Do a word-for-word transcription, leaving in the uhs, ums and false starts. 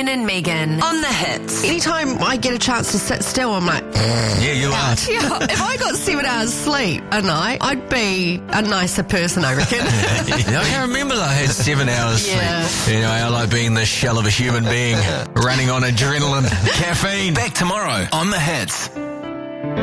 and Megan on The Hits. Anytime I get a chance to sit still, I'm like, Yeah, you are. yeah, if I got seven hours sleep a night, I'd be a nicer person, I reckon. I can't remember that I had seven hours Yeah. sleep. Anyway, I like being the shell of a human being, running on adrenaline, caffeine. Back tomorrow on The Hits.